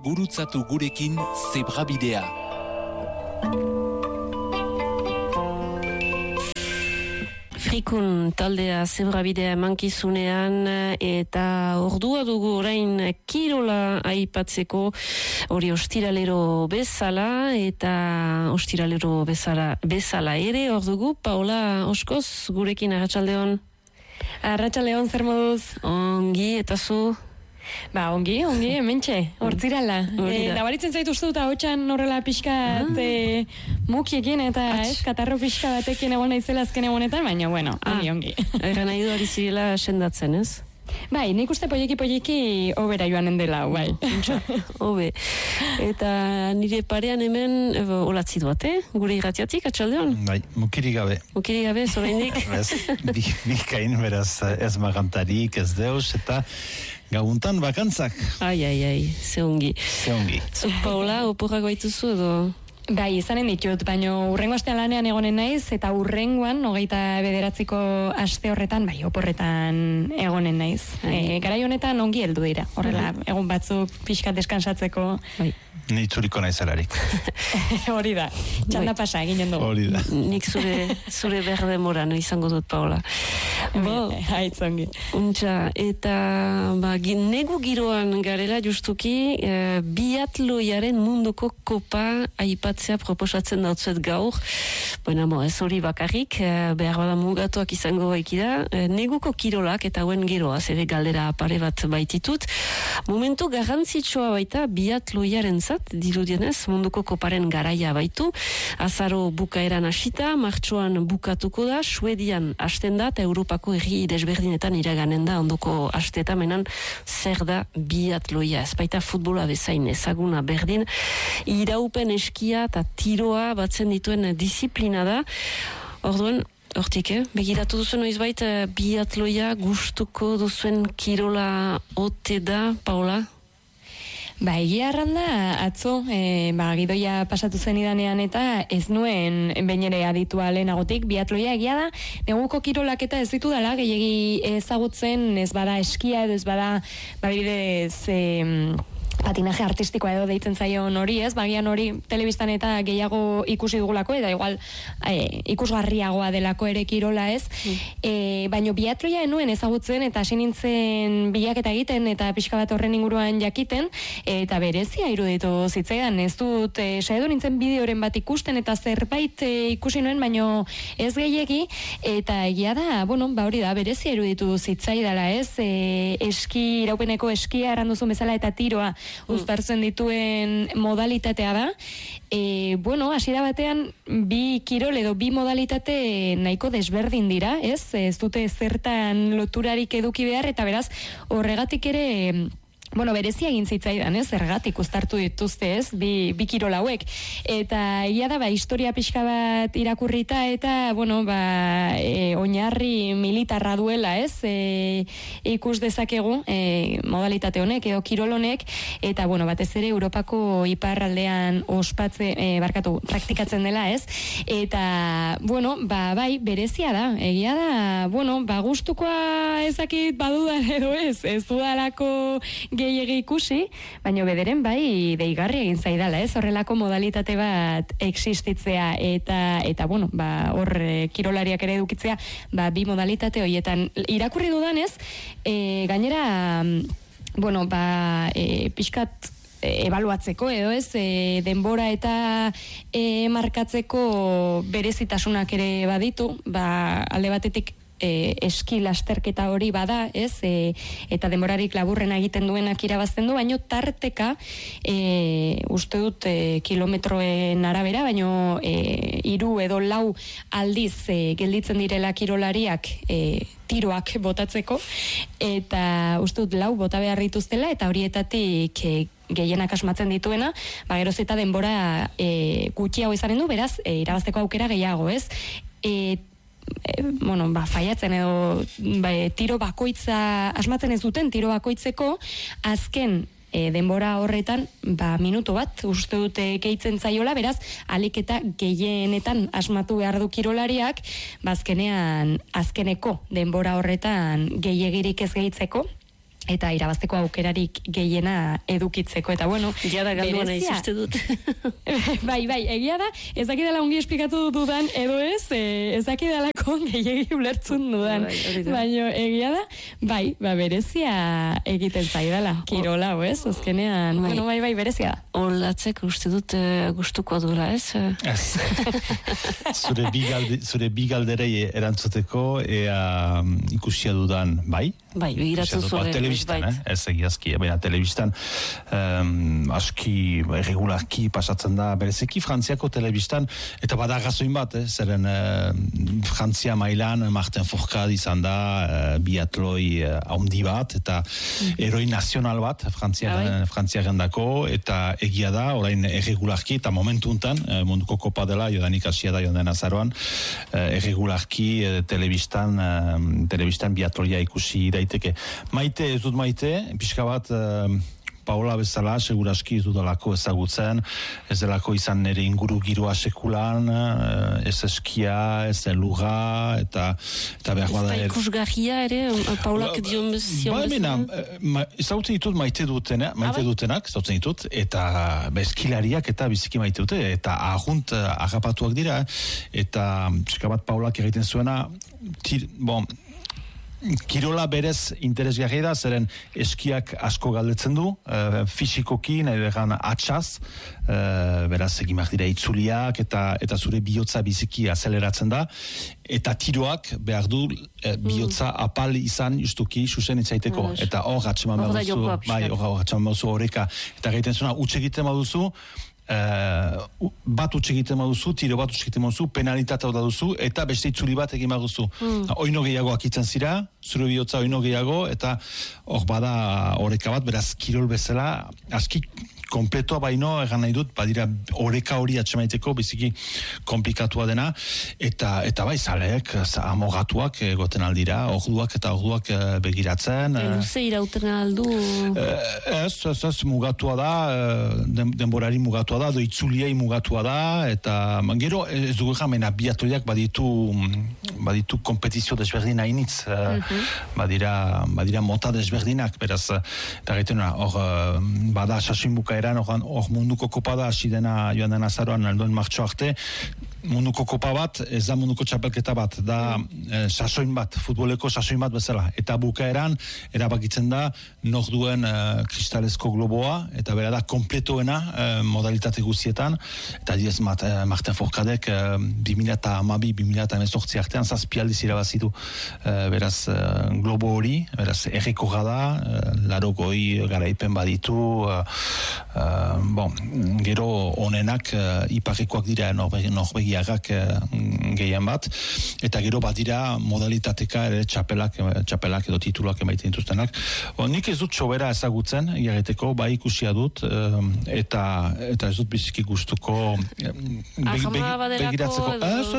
gurutzatu gurekin Zebrabidea. Frikun taldea Zebrabidea emankizunean eta ordua dugu orain kirola aipatzeko, hori ostiralero bezala eta ostiralero bezala ere ordugu. Paola Oskoz gurekin, arratsaldeon. Arratsaldeon, zer moduz? Ongi, eta zu? Ongi, hementxe, hortzirala. Nabaritzen zaitu uste dut ahotsan horrela pixkat mukiekin eta katarro pixka batekin egon naizela azken egonetan, baina ongi. Egan nahi du ari zirela sendatzen, ez? Bai, nik uste poieki obera joanen dela, bai. Obe. Eta nire parean hemen olatzi duat, gure irratiatik, atxaldeon? Bai, mukirik gabe. Mukirik gabe, zoreindik? Bikain, beraz, ez magantarik, ez deus, eta gauntan bakantzak. Ai, zeongi. Zuk, Paula, oporrak baituzu edo? Bai, izanen ditut, baina urrengo astean lanean egonen naiz, eta urrengoan, 29ko aste horretan, oporretan egonen naiz. Garai honetan ongi heldu dira, horrela, egun batzuk pixkat deskansatzeko. Bai. Ni itzuriko naizelarik. Hori da, txanda pasa eginen dugu. Hori da. Nik zure berde morano izango dut, Paola. Haitzongi. Untxa, eta negu giroan garela justuki, biatloiaren munduko kopa aipatzea proposatzen dautzuet gaur. Ez hori bakarrik, behar bada mugatuak izango baikida, neguko kirolak eta hauen geroaz, ere galdera pare bat baititut. Momentu garrantzitsua baita biatloiaren dirudienez, munduko koparen garaia baitu. Azaro bukaeran hasita, martxoan bukatuko da, Suedian hasten da, eta Europako herri desberdinetan iraganen da, ondoko astetamenan zer da biatloia. Ez baita futbola bezain ezaguna berdin, iraupen eskia eta tiroa batzen dituen disiplina da. Orduan, hortik, begiratu duzuen oizbait biatloia gustuko duzuen kirola ote da, Paola? Egia arranda, atzo, gidoia pasatu zen idanean eta ez nuen bainere aditua lehenagotik, biatloia egia da, neguko kirolak eta ez ditu dela, gehiagi ezagutzen, ez bada eskia edo ez bada, patinaje artistikoa edo deitzen zaion hori, ez? Bagian hori telebistan eta gehiago ikusi dugulako, eta igual ikusgarriagoa delako ere kirola, ez? Baina biatloia enuen ezagutzen, eta hasi nintzen bilaketa egiten, eta pixka bat horren inguruan jakiten, eta berezia iruditu zitzaidan, ez dut, saiatu nintzen bideoren bat ikusten, eta zerbait ikusi nuen, baino ez gehiegi, eta egia da, hori da, berezia iruditu zitzaidala, ez? Iraupeneko eskia erranduzun bezala eta tiroa uztartzen dituen modalitatea da. Hasiera batean bi kirol edo bi modalitate nahiko desberdin dira, ez? Ez dute zertan loturarik eduki behar, eta beraz horregatik ere berezia egin zitzaidan, ez? Zergatik uztartu dituzte, ez? Bi kirol hauek. Eta egia da, historia pixka bat irakurrita eta, oinarri militarra duela, ez? Ikus dezakegu modalitate honek edo kirol honek, eta, batez ere Europako iparraldean praktikatzen dela, ez? Eta, berezia da. Egia da, gustukoa ezakit badudan edo ez dudalako gehiegi ikusi, baina bederen deigarri egin zaidala, ez? Horrelako modalitate bat existitzea eta hor kirolariak ere edukitzea, bi modalitate horietan irakurri dudanez, gainera pixkat ebaluatzeko edo ez, denbora eta markatzeko berezitasunak ere baditu, alde batetik eski lasterketa hori bada, ez? Eta denborarik laburrena egiten duenak irabazten du, baino tarteka uste dut kilometroen arabera, baino 3 edo 4 aldiz gelditzen direla kirolariak tiroak botatzeko, eta uste dut 4 bota behar dituztela, eta horietatik gehienak asmatzen dituena, geroz eta denbora gutxiago izanen du, beraz, irabazteko aukera gehiago, ez? Faiatzen edo tiro bakoitza asmatzen ez duten tiro bakoitzeko azken denbora horretan minutu bat uste dute gehitzen zaiola, beraz alik eta gehienetan asmatu behar du kirolariak, azkeneko denbora horretan gehiegirik ez gehitzeko. eta irabazteko aukerarik gehiena edukitzeko, eta bueno, jada galduan izuzte dut. bai, egia da, ez dakidala ongi esplikatu dudan, edo ez dakidalako gehiagi ulertzun dudan, baina egia da, berezia egiten zaidala, kirola, azkenean, bai, berezia da. Olatzek uste dut gustuko duela, ez? Zure bi galderei erantzuteko, ikusia dudan, bai? Bai, begiratzen zure. Telebistan, ez egiazki, baina telebistan aski regularki pasatzen da, berezeki Frantziako telebistan, eta bada gazoin bat, zeren Frantzia mailan Martin Fourcade izan da, biatloi haundi bat, eta eroi nazional bat, Frantziaren dako, eta egia da, orain erregularki, eta momentu untan, munduko kopa dela, jodanik asia da joan den azaroan, erregularki telebistan biatloia ikusi daiteke. Maite, ez dut maite, pixka bat Paola bezala, seguraski ez dudalako ezagutzen, ez delako izan nire inguru giroa sekulan, ez eskia, ez lurra, eta behar bada... Ez da ikusgarria ere, Paolak dion bezion? Ezagutzen ditut maite dutenak, ezagutzen ditut, eta eskilariak eta biziki maite dute, eta ahunt agapatuak dira, eta pixka bat Paolak egiten zuena, kirola berez interesgarri da, zeren eskiak asko galdetzen du, fisikoki, nahi behan atxaz, beraz egin behar dira itzuliak, eta zure bihotza biziki azeleratzen da, eta tiroak behar du bihotza apal izan justuki susen itzaiteko, eta hor atxeman behar duzu horreka, eta gaiten zuena, utxegiten baduzu, bat utxegiten baduzu, tiro bat utxegiten baduzu, penalitatea da duzu, eta beste itzuli bat egin baduzu. Oino gehiago akitzen zira, zure bihotza oino gehiago, eta hor bada horreka bat, beraz kirol bezala, aski kompletoa baino, egan nahi dut, badira oreka hori atxemaiteko, biziki komplikatua dena, eta bai, zaleek, amogatuak egoten aldira, orduak begiratzen. Luze irauten aldu? Ez, mugatua da, denborari mugatua da, doitzuliei mugatua da, eta gero, ez dugu jamena, biatoiak baditu kompetizio desberdin hainitz, badira mota desberdinak, beraz, eta gaiten, hor, bada sasoin bukaeran, hor munduko kopa da, hasi dena joan den azaroan, aldoen martxo arte, munduko kopa bat, ez da munduko txapelketa bat, da sasoin bat, futboleko sasoin bat bezala, eta bukaeran, erabakitzen da, nor duen kristalezko globoa, eta bera da, kompletoena modalitate guztietan, eta diez Martin Fourcadek 2012-2018 artean, zazpialdiz irabazidu, beraz, globo hori, beraz, errekorra da, larogoi garaipen baditu, gero onenak iparrekoak dira norbegiagak gehien bat, eta gero bat dira modalitateka ere txapelak edo tituluak emaiten dituztenak. Nik ez dut sobera ezagutzen, iarreteko, bai ikusia dut, eta ez dut biziki gustuko begiratzeko.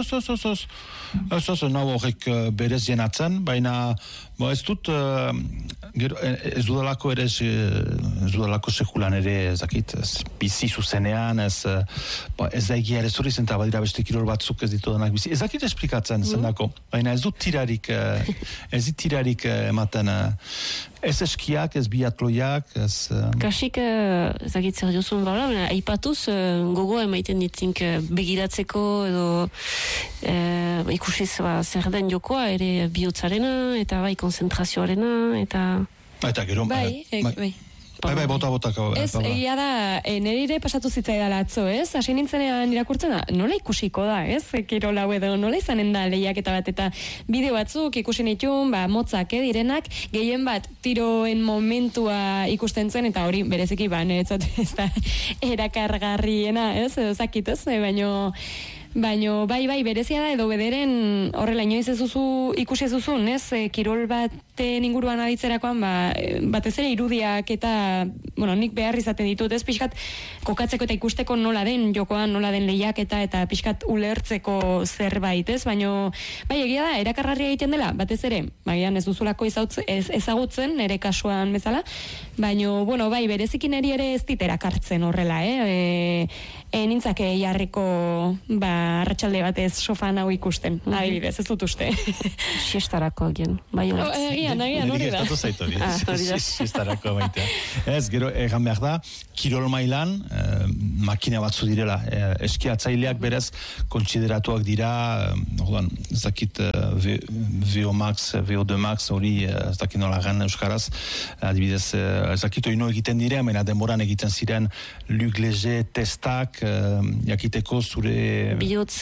Ez nago horrek berez jenatzen, baina ez dut ez dudalako ere ez dudalako sekulan ere ezakit, bizi zuzenean, ez da egia ere zuri zen, eta badira beste kirol batzuk ez ditudanak bizi. Ezakit esplikatzen zendako, baina ez dut tirarik ematen, ez eskiak, ez biatloiak, ez... Kasik, ezakit zer jozun baula, aipatuz gogoa emaiten ditink begiratzeko edo ikusiz zer den jokoa, ere bihotzarena, eta bai konzentrazioarena, eta gero... Bai, bota. Ez, egia da, nire pasatu zitzaidala atzo, ez? Hasi nintzenean irakurtzen da, nola ikusiko da, ez? Kirol hau edo, nola izanen da lehiaketa bat, eta bideo batzuk ikusi nituen, motzak direnak, gehien bat tiroen momentua ikusten zen, eta hori bereziki, niretzat ez da erakargarriena, ez? Edo zakit, ez? Baino bai, berezia da, edo bederen horrela inoiz ez duzu ikusi ez duzun, ez? Kirol baten inguruan aditzerakoan, batez ere irudiak eta, nik behar izaten ditut, ez? Pixkat kokatzeko eta ikusteko nola den jokoan, nola den lehiaketa eta pixkat ulertzeko zerbait, ez? Baino, bai, egia da, erakargarria egiten dela, batez ere, bagian ez duzulako ezagutzen, nere kasuan bezala, baino, bai, berezikin eri ere ez dit erakartzen horrela, nintzake jarriko arratsalde batez sofan hau ikusten, adibidez, ez dut uste. Siestarako agian, bai horatz. Egian, hori da. Estatu zaitu, hori da. siestarako maitea. Ez, gero, egan behar da, kirol mailan, makina batzu direla. Eskiatzaileak berez, kontsideratuak dira, ez dakit VO Max, VO2 Max, hori ez dakit nola gan euskaraz, adibidez, ez dakit oino egiten dira, mena denboran egiten ziren Luc Leger testak, jakiteko zure...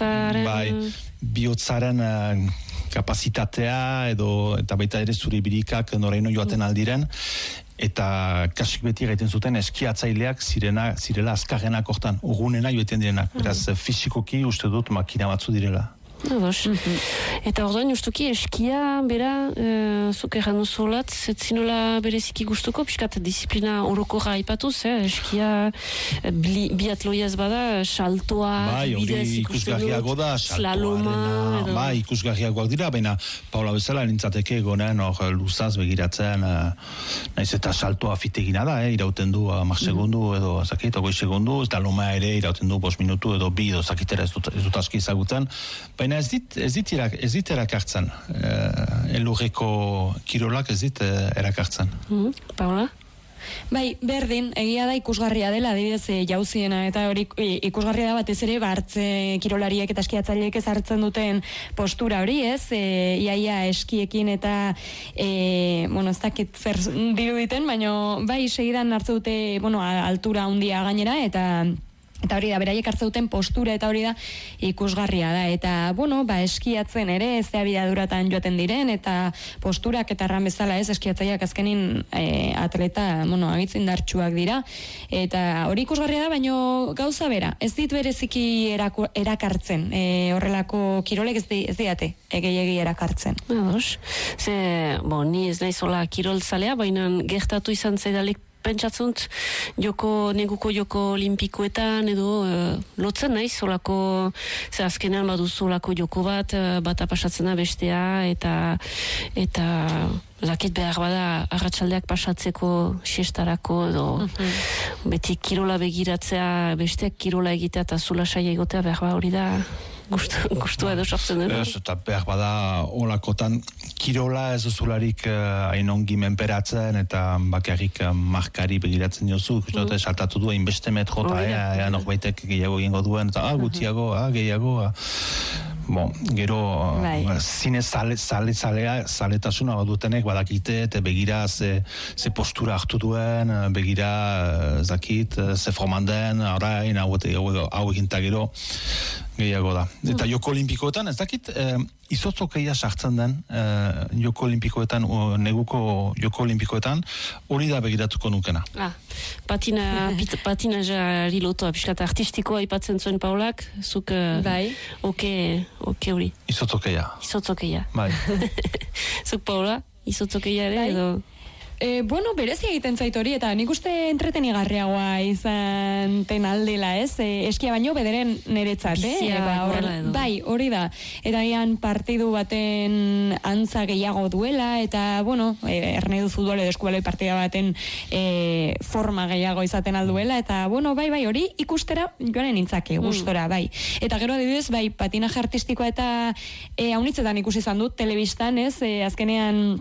Bihotzaren kapazitatea eta baita ere zure birikak noraino joaten aldiren, eta kasik beti egiten zuten eskiatzaileak zirela azkarrenak hortan, urgunena joeten direnak. Beraz, fizikoki uste dut makina batzu direla. Eta orduan justuki eskia bera zuk erran duzulat zetzinola bereziki gustuko piskat disiplina orokorra aipatuz, eskia biatloiaz bada saltoa bidez ikusgarriago da slaloma ikusgarriagoak dira, baina Paula bezala nintzateke gonen hor luzaz begiratzen naiz eta saltoa fitegina da, irauten du 10 segundu edo zakit, 20 segundu, eta loma ere irauten du 5 minutu edo 2 edo zakitera ez dut aski izagutzen, baina ez dit erakartzen. Elurreko kirolak ez dit erakartzen. Paula? Bai, berdin, egia da ikusgarria dela, adibidez jauziena, eta hori ikusgarria da batez ere hartze kirolariek eta eskiatzaileek ez hartzen duten postura hori, ez? Iaia eskiekin eta ez dakit zer diruditen, baina bai, segidan hartze dute, altura handia gainera, eta hori da, beraiek hartze duten postura eta hori da ikusgarria da. Eta, eskiatzen ere, ez da bidaduratan joaten diren, eta posturak eta erran bezala ez, eskiatzaileak azkenin atleta, agitzen dartsuak dira. Eta hori ikusgarria da, baino gauza bera, ez dit bereziki erakartzen. Horrelako kirolek ez diate, gehiegi erakartzen. Ni ez naizola kiroltzalea, baina gertatu izan zaidalik pentsatzunt neguko joko olimpikoetan edo lotzen naiz olako, azkenean baduzu olako joko bat pasatzena bestea eta zakit behar bada arratsaldeak pasatzeko siestarako edo beti kirola begiratzea, besteak kirola egitea eta zula saia egotea behar hori da gustua edo sortzen dena. Eta behar bada olakotan kirola ez duzularik hainongi menperatzen eta bakarrik markari begiratzen jozu, saltatu du hainbeste metro eta norbaitek gehiago egingo duen eta gutxiago, gehiago gero zine zaletasuna badutenek badakite eta begira ze postura hartu duen, begira zakit, ze forman den orain hau eginta gero gehiago da. Eta joko olimpikoetan, ez dakit izotzokeia sartzen den joko olimpikoetan, neguko joko olimpikoetan, hori da begiratuko nukena. Patina jari lotoa, piskat artistikoa ipatzen zuen Paulak, zuk hori. Izotzokeia. Bai. Zuk Paula, izotzokeia ere edo... berezi egiten zait hori, eta nik uste entretenigarriagoa izan ten aldela, ez? Eskia baino bederen niretzat, bai, hori da. Eta gian partidu baten antza gehiago duela, eta, erne du futbol edo eskubaloi partida baten forma gehiago izaten alduela, eta, bai, hori ikustera joanen nintzake, gustora, bai. Eta gero adibidez, bai, patinaje artistikoa eta haunitzetan ikusi izan dut, telebistan, ez? Azkenean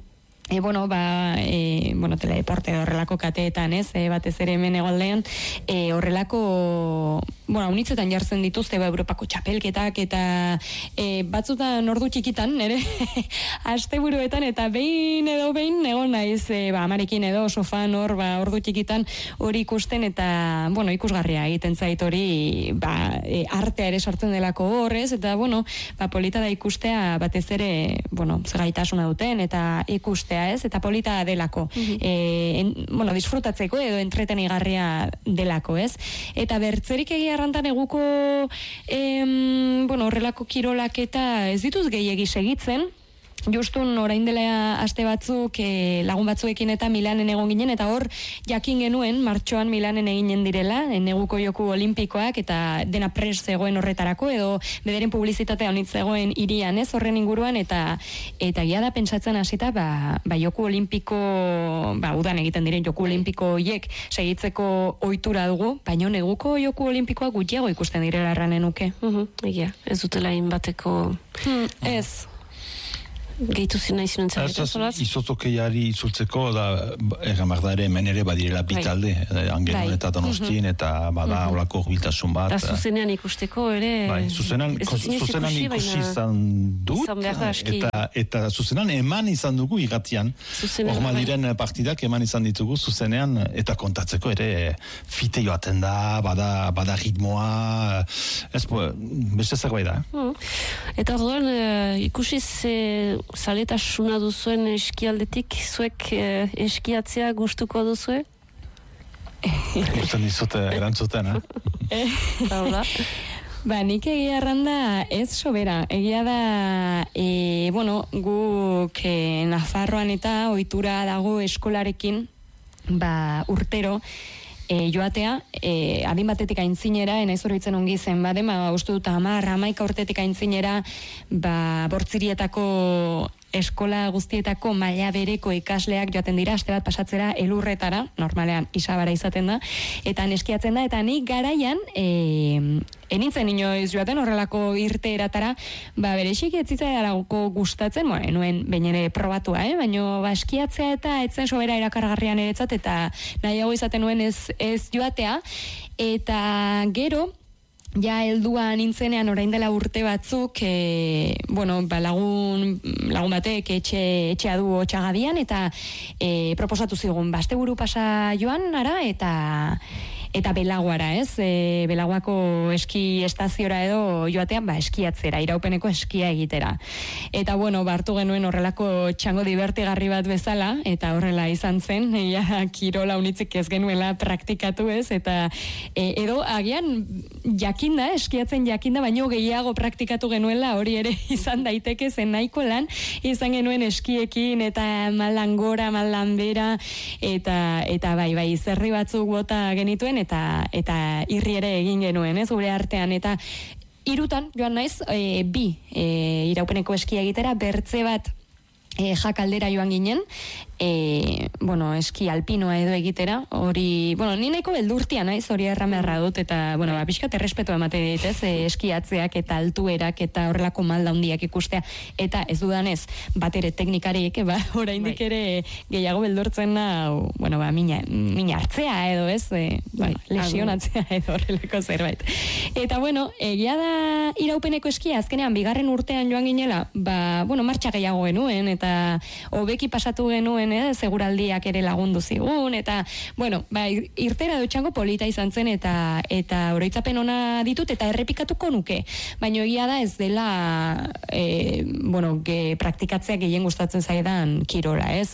teleporte horrelako kateetan, ez, batez ere hemen egoaldean, horrelako, unitzetan jartzen dituzte, Europako txapelketak, eta batzutan ordu txikitan, nere, asteburuetan, eta behin egon naiz, amarekin edo, sofan hor, ordu txikitan hori ikusten, eta, ikusgarria egiten zait hori, artea ere sartzen delako horrez, eta, polita da ikustea, batez ere, zegaitasuna duten, eta ikustea, ez, eta polita delako. Disfrutatzeko edo entretenigarria delako, ez? Eta bertzerik egia arrantan eguko horrelako kirolak eta ez dituz gehiegi segitzen, justun orain dela aste batzuk lagun batzuekin eta Milanen egon ginen, eta hor jakin genuen martxoan Milanen eginen direla, neguko joku olimpikoak, eta dena pres zegoen horretarako, edo bederen publizitatea honitz zegoen hirian, ez, horren inguruan, eta gia da pentsatzen hasita, joku olimpiko, udan egiten diren joku olimpiko hiek segitzeko ohitura dugu, baina neguko joku olimpikoak gutxiago ikusten direla erranen nuke. Egia, ez dutela inbateko... Ez. Gehitu zina izinen zaretan. Izotokeiari itzultzeko, egamar da ere, hemen ere badirela bitalde, Angelon eta Donostin, eta bada olako biltasun bat. Eta zuzenean ikusteko ere... Zuzenean ikusi izan dut, eta zuzenean eman izan dugu igatian. Horma diren partidak eman izan ditugu zuzenean, eta kontatzeko ere fite joaten da, bada ritmoa, beste zerbait da. Eta orduan, ikusi zaletasuna duzuen eskialdetik, zuek eskiatzea gustuko duzue? Gusten dizute erantzuten, Paula? Nik egia erranda ez sobera. Egia da, guk Nafarroan eta ohitura dago eskolarekin, urtero, joatea, adin batetik aintzinera, enaiz horretzen ongi zen baden, uste dut 10-11 urtetik aintzinera, Bortzirietako eskola guztietako maila bereko ikasleak joaten dira, aste bat pasatzera elurretara, normalean isabara izaten da, eta neskiatzen da, eta nik garaian, enintzen inoiz joaten horrelako irteeratara, berexik ez zitzaidarako gustatzen, nuen bainere probatua, baina eskiatzea eta etzen sobera erakargarrian eretzat, eta nahiago izaten nuen ez joatea, eta gero, ja heldua nintzenean orain dela urte batzuk, lagun batek etxea du Otxagadian, eta proposatu zigun, asteburu pasa joan ara, eta Belaguara, ez? Belaguako eski estaziora edo joatean, eskiatzera, iraupeneko eskia egitera. Eta, hartu genuen horrelako txango divertigarri bat bezala, eta horrela izan zen, kirola unitzik ez genuela praktikatu, ez? Eta, edo, agian, jakinda, eskiatzen jakinda, baino gehiago praktikatu genuela, hori ere izan daiteke zen nahiko lan, izan genuen eskiekin, eta maldan gora, maldan bera, eta bai, zerri batzuk bota genituen, eta irri ere egin genuen, ez, gure artean, eta hirutan joan naiz, iraupeneko eskia egitera, bertze bat jakaldera joan ginen, eski alpinoa edo egitera, hori, ni nahiko beldurtia naiz, hori erramerra dut, eta, pixkat errespetu emate dit, ez, eskiatzeak eta altuerak eta horrelako malda handiak ikustea, eta ez dudanez, bat ere teknikarik, oraindik ere gehiago beldurtzen da, mina hartzea edo, ez, lesionatzea edo horrelako zerbait. Eta, egia da iraupeneko eskia, azkenean, bigarren urtean joan ginela, martxa gehiago genuen, eta hobeki pasatu genuen, seguraldiak ere lagundu zigun, eta, irtera dutxango polita izan zen, eta oroitzapen ona ditut, eta errepikatuko nuke. Baina egia da ez dela, praktikatzea gehien gustatzen zaidan kirola, ez?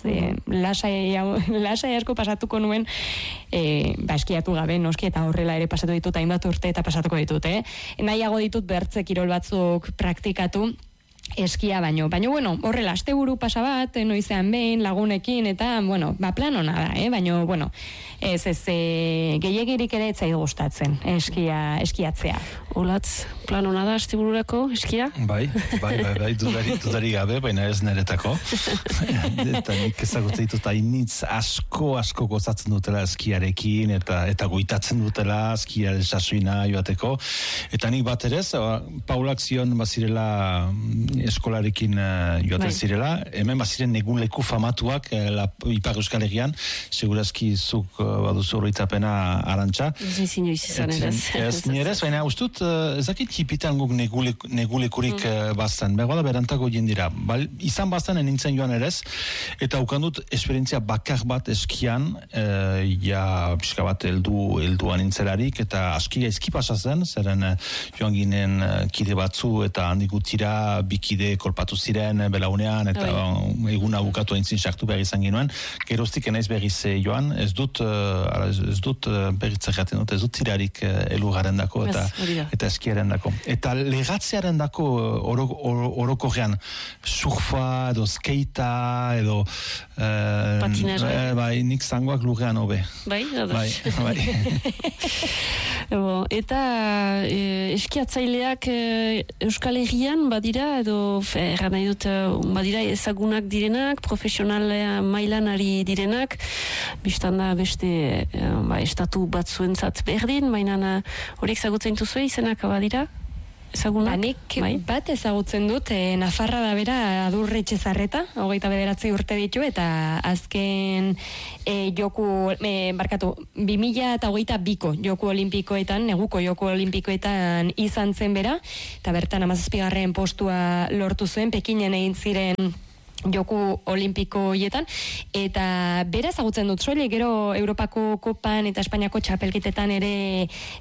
Lasai asko pasatuko nuen, eskiatu gabe, noski, eta horrela ere pasatu ditut, hainbat urte eta pasatuko ditut, nahiago ditut bertze kirol batzuk praktikatu, eskia baino, horrela, asteburu pasa bat, noizean behin, lagunekin, eta, plan hona da, baino, ez, gehiagirik ere etzai gustatzen, eskiatzea. Olatz, plan hona da, astebururako, eskia? Bai, dudari gabe, baina ez neretako. Eta nik ezagutzen ditut, hainitz asko gozatzen dutela eskiarekin, eta goitatzen dutela eskiaren sasoina joateko. Eta nik bat ere, Paulak zion bazirela eskolarekin joaten zirela, hemen baziren egun leku famatuak Ipar Euskal Herrian, segurazki zuk baduzu horretapena Arantxa. Ez inoiz izan edaz. Ez nirez, baina ustut, ezakit hipitan guk negulekurik bazten, begoa da berantako jendira. Izan bazten enintzen joan erez, eta ukandut esperientzia bakar bat eskian, pixka bat helduan nintzelarik, eta aski gaizki pasazen, zeren joan ginen kide batzu eta handik utira bikide kide kolpatu ziren belaunean, eta eguna bukatu aintzin sartu behar izan ginuen, geroztik enaiz berriz joan, ez dut berritza jaten dut, ez dut tirarik elugaren dako eta eskiaren dako. Eta legatzearen dako orokorrean surfa edo skeita edo patinara. Nik zangoak lurrean hobe. Bai. Eta eskiatzaileak Euskal Herrian badira edo erran nahi dut badira ezagunak direnak, profesional mailan ari direnak, biztan da beste estatu batzuentzat berdin, baina horiek zagutzen duzu izenak badira? Nik bat ezagutzen dut, Nafarra da bera Adurre Etxezarreta, 29 urte ditu, eta azken joku, 2022ko joku olimpikoetan, neguko joku olimpikoetan izan zen bera, eta bertan 17. postua lortu zuen, Pekinen egin ziren joku olimpiko hietan, eta bera ezagutzen dut soilik, gero Europako kopan eta Espainiako txapelkitetan ere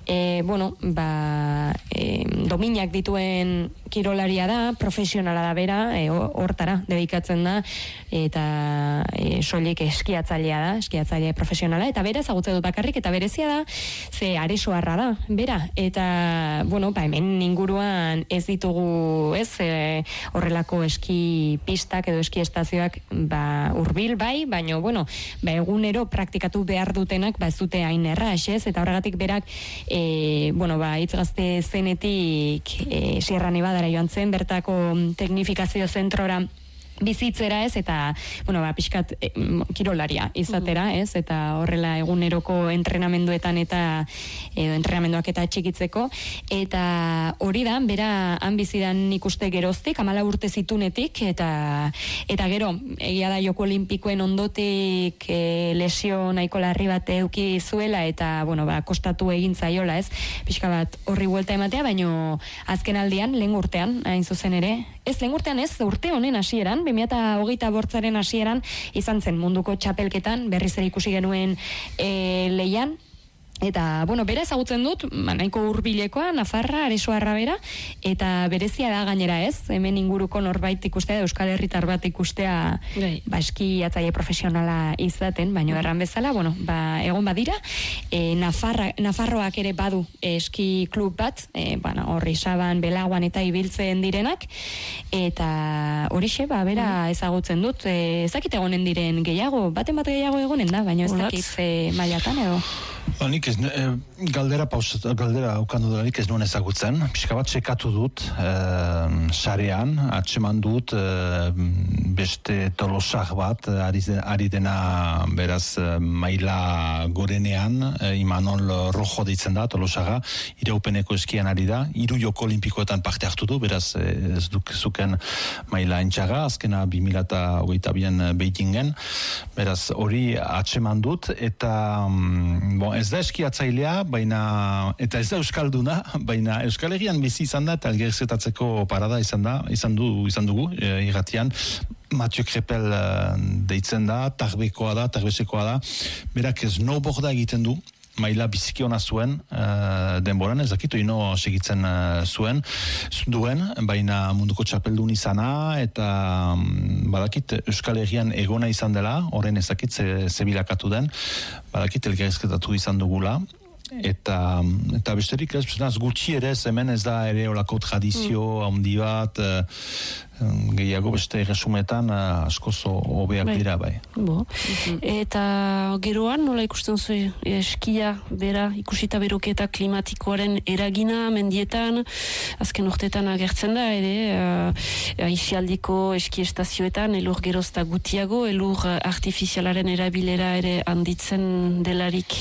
dominak dituen kirolaria da, profesionala da bera, hortara dedikatzen da, eta soilik eskiatzailea da, eskiatzaile profesionala, eta bera ezagutzen dut bakarrik, eta berezia da, ze aresoarra da, bera, eta hemen inguruan ez ditugu horrelako eski pistak edo eski estazioak hurbil bai, baina egunero praktikatu behar dutenak ez dute hain erraz, eta horregatik berak hitz gazte zenetik Sierra Nevadara joan zen, bertako teknifikazio zentrora bizitzera eta pixkat kirolaria izatera, eta horrela eguneroko entrenamenduetan eta entrenamenduak eta txikitzeko, eta hori da, bera han bizidan ikuste geroztik, 14 urte zitunetik, eta gero, egia da joko olimpikoen ondotik lesio nahiko larri bat eduki zuela, eta kostatu egin zaiola, pixka bat horri buelta ematea, baino azken aldian, lehen urtean, hain zuzen ere, urte honen hasieran, 2028 hasieran izan zen munduko txapelketan, berriz ere ikusi genuen leian, eta, bera ezagutzen dut, nahiko hurbilekoa, Nafarra, aresoarra bera, eta berezia da gainera hemen inguruko norbait ikustea, Euskal Herritar bat ikustea, eskiatzaile profesionala izaten, baina erran bezala, egon badira, Nafarroak ere badu eski klub bat, horri Saban, Belaguan eta ibiltzen direnak, eta horixe, bera ezagutzen dut, ezakit egonen diren gehiago, baten bat gehiago egonen da, baina ez dakit mailatan edo. Nik galdera aukandu delarik ez nuen ezagutzen. Pixka bat txekatu dut sarean, atseman dut beste tolosak bat ari dena beraz maila gorenean, Imanol Rojo deitzen da tolosaga, iraupeneko eskian ari da, 3 joko olimpikoetan parte hartu du, beraz ez duk zuken maila entxaga, azkena 2022an Beijingen, beraz hori atseman dut, eta ez da eskiatzailea, eta ez da euskalduna, baina Euskal Herrian bizi izan da, eta elgerzetatzeko parada izan dugu, irratian, Mathieu Krepel deitzen da, tarbesekoa da, berak snowboarda egiten du, maila biziki ona zuen denboran, ez dakit ino segitzen duen, baina munduko txapeldun izana, eta badakit Euskal Herrian egona izan dela, horren ez dakit zebilakatu den, badakit elgerizketatu izan dugula, eta besterik ez gutxi ere, hemen ez da ere olako tradizio handi bat, gehiago beste resumetan askoz hobeak dira bai. Eta geroan nola ikusten zu eskia bera, ikusita beroketa klimatikoaren eragina mendietan, azken urteetan agertzen da ere aisialdiko eski estazioetan elur gerozta gutiago, elur artifizialaren erabilera ere handitzen delarik.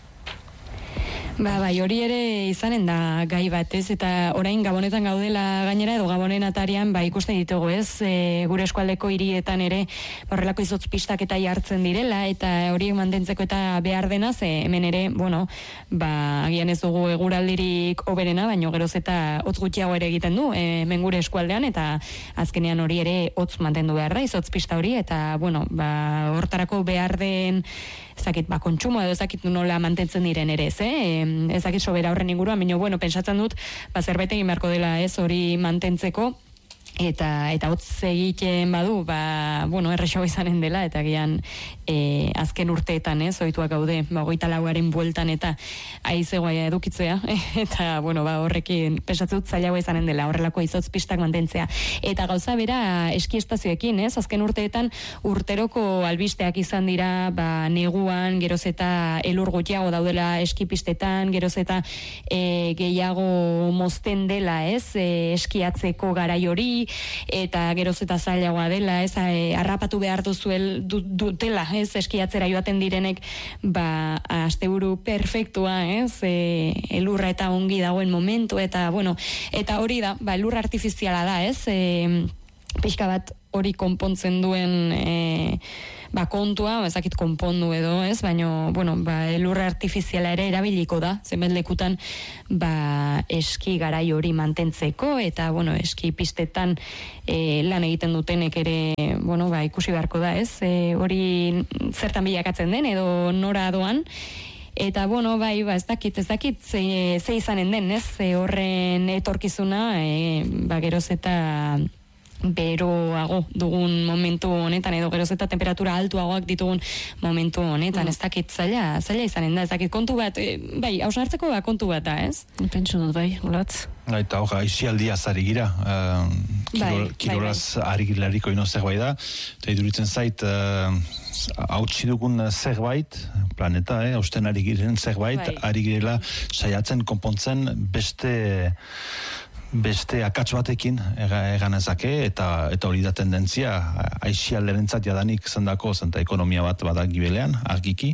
Bai, hori ere izanen da gai bat, eta orain Gabonetan gaudela gainera, edo Gabonen atarian, ikusten ditugu, gure eskualdeko hirietan ere horrelako izotz pistak eta jartzen direla, eta horiek mantentzeko eta behar dena, hemen ere, agian ez dugu eguraldirik oberena, baino geroz eta hotz gutxiago ere egiten du, hemen gure eskualdean, eta azkenean hori ere hotz mantendu behar da, izotz pista hori, eta, hortarako behar den ezakit, kontsumo edo ezakit nola mantentzen diren ere, ezakit sobera horren inguruan, baina, pentsatzen dut, zerbait egin beharko dela hori mantentzeko, eta hotz egiten badu, bueno, errexago izanen dela, eta gian azken urteetan, ohituak gaude, 24aren bueltan eta aizegoa edukitzea, eta, bueno, horrekin pesatzut zailagoa izanen dela, horrelako izotz pistak mantentzea. Eta gauza bera eski estazioekin, azken urteetan urteroko albisteak izan dira, neguan, geroz eta elur gutxiago daudela eskipistetan, geroz eta gehiago mozten dela, eskiatzeko garai hori, eta geroz eta zailagoa dela, harrapatu behar dutela, eskiatzera joaten direnek, asteburu perfektua, elurra eta ongi dagoen momentu, eta, bueno, eta hori da, elurra artifiziala da, pixka bat hori konpontzen duen kontua, ezakit konpondu edo, baina, bueno, elurra artifiziala ere erabiliko da, zenbait lekutan, eski garai hori mantentzeko, eta, bueno, eski pistetan lan egiten dutenek ere, bueno, ikusi beharko da, hori zertan bilakatzen den, edo nora doan, eta, bueno, ez dakit, ze izanen den, horren etorkizuna, geroz eta beroago dugun momentu honetan, edo geroz eta temperatura altuagoak ditugun momentu honetan, ez dakit zaila izanen da, ez dakit kontu bat, hausnartzeko kontu bat da, ez? Pentsu dut, olatz. Eta hor, aixialdiaz ari gira, kirolaz ari gilariko ino zerbait da, eta iduritzen zait, hautsi dugun zerbait, planeta, hausten ari giren zerbait, ari girela saiatzen konpontzen beste akats batekin eganezake, eta hori da tendentzia, aixialderentzat jadanik zendako, zenta ekonomia bat badak gibelean, argiki,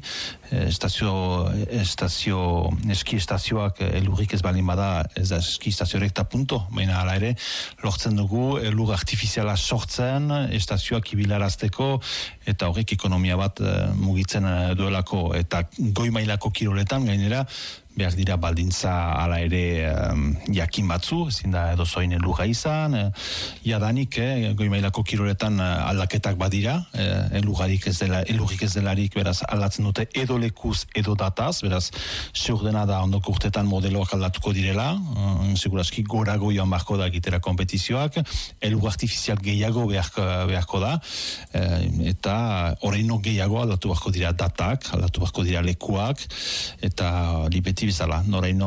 eski estazioak elurrik ez balin bada, ez da eski estazioarek eta punto, baina hala ere, lortzen dugu, elur artifiziala sortzen, estazioak ibilarazteko, eta horrek ekonomia bat mugitzen duelako, eta goi mailako kiroletan, gainera, behar dira baldintza ala ere jakin batzu, ezin da edo zoin elurra izan, jadanik goi mailako kiroletan aldaketak badira, elurrik ez delarik, beraz aldatzen dute edo lekuz edo dataz, beraz seur dena da ondoko urtetan modeloak aldatuko direla, seguraski gorago joan beharko da egitera kompetizioak, elur artifizial gehiago beharko da, eta oraino gehiago aldatu beharko dira datak, aldatu beharko dira lekuak, eta libeti bizala, noraino.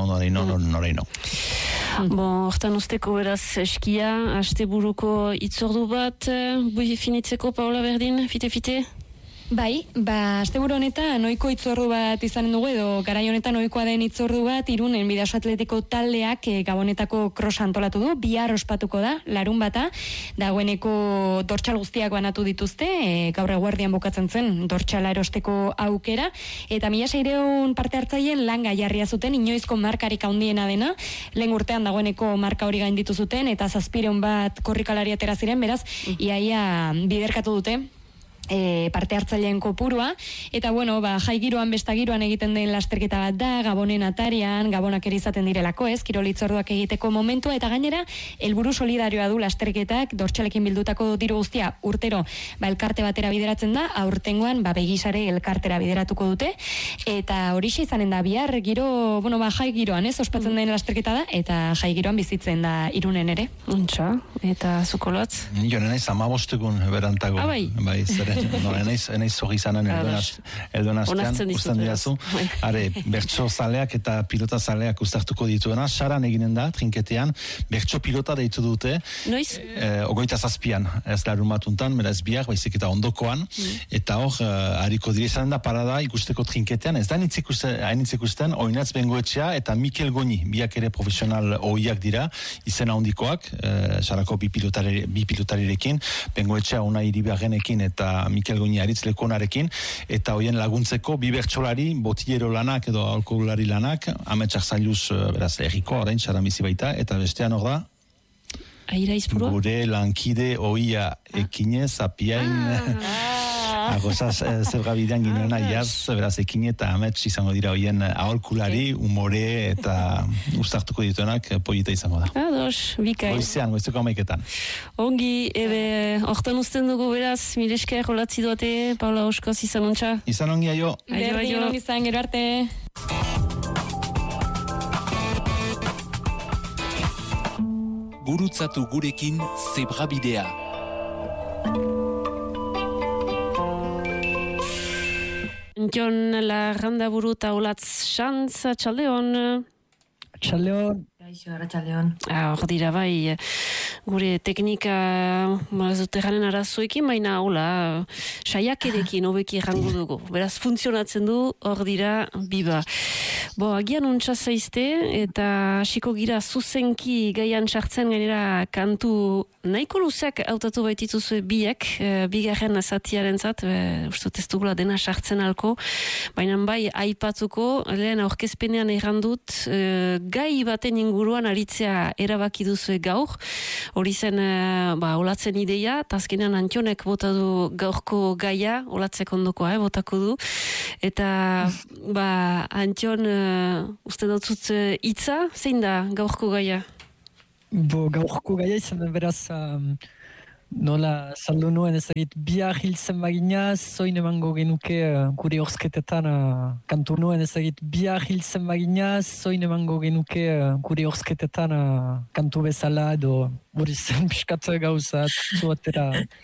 Hortan usteko beraz eskia, asteburuko itzordu bat, finitzeko, Paula Berdin, fite? Bai, asteburu honetan ohiko itzordu bat izanen dugu, edo garai honetan ohikoa den itzordu bat Irunen Bidaso Atletiko taldeak Gabonetako cross antolatu du, bihar ospatuko da, larunbata, dagoeneko dortxal guztiak banatu dituzte, gaur eguerdian bukatzen zen dortxala erosteko aukera, eta 1.600 parte hartzaileen langa jarria zuten, inoizko markarik handiena dena, lehen urtean dagoeneko marka hori gainditu zuten, eta 700 bat korrikalari atera ziren, beraz, iaia biderkatu dute parte hartzaileen kopurua, eta bueno, jai giroan besta giroan egiten den lasterketa bat da, Gabonen atarian, Gabonak ere izaten direlako, kirolitzorduak egiteko momentua, eta gainera, helburu solidarioa du lasterketak, dortxalekin bildutako diru guztia urtero, elkarte batera bideratzen da, aurtengoan, begisare elkartera bideratuko dute, eta horixe izanen da, bihar giro, jai giroan, ospatzen den lasterketa da, eta jai giroan bizitzen da Irunen ere. Untxa, eta zukolotz? Jo, nenaiz 15 berantago. Bai, zere. Enaiz zorri zanen elduen astean usten diazu. Are, bertso zaleak eta pilota zaleak ustartuko dituena, saran eginen da, trinketean, bertso pilota deitu dute. Noiz? 27an, ez larun batuntan, beraz bihar, baizik eta ondokoan, eta hor, hariko dire izanen da parada ikusteko trinketean, ez da hainitz ikusten, Oinatz Bengoetxea eta Mikel Goni, biak ere profesional ohiak dira, izena hondikoak, sarako bi pilotarirekin, Bengoetxea Unai Iribarrenekin eta Mikel Goni Aritz Lekonarekin, eta hoien laguntzeko bi bertsolari, botillero lanak edo alkoholari lanak, ametsak zailuz, beraz, erriko, orain, saramizi baita, eta bestean hor da, gure lankide oia ekinez, apiain, agosaz zergabidean gineona, jaz, beraz, ekine eta amets izango dira hoien aholkulari, umore eta ustartuko dituenak polita izango da. Ados, bikai. Goizeko 11:00. Ongi, hortan usten dugu beraz, milesker holatzi duate, Paula Oskoz izan ontsa. Izan ongi, aio. Berdin ongi izan, gero arte. Guru Gurutzatu gurekin Zebrabidea. Jon Larrandaburu eta Olatz Xantz, Txaldeon. Txaldeon. Hor dira bai, gure teknika ez dute garen arazoekin, baina hola, saiakerekin hobeki errango dugu. Beraz, funtzionatzen du, hor dira, biba. Agian untsa zaizte, eta hasiko gira zuzenki gaian sartzen gainera kantu nahiko luzeak hautatu baitituzue biek, bigarren zatiaren zat, uste ez dugula dena sartzen alko, baina bai aipatuko, lehen aurkezpenean errandut, gai baten inguruan aritzea erabaki duzue gaur, hori zen olatzen ideia, eta azkenean Antionek bota du gaurko gaia, olatzek ondokoa, botako du, eta Antion, uste dutzut hitza, zein da gaurko gaia? Gaurko gaia izan beraz, nola saldu nuen ezagit bihar hiltzen bagina, zoin emango genuke gure horzketetan, kantu nuen ezagit bihar hiltzen bagina, zoin emango genuke gure horzketetan kantu bezala, edo hori zen piskat gauza, zuatera